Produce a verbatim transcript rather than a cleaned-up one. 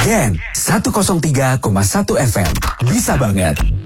Gen seratus tiga koma satu F M. Bisa banget.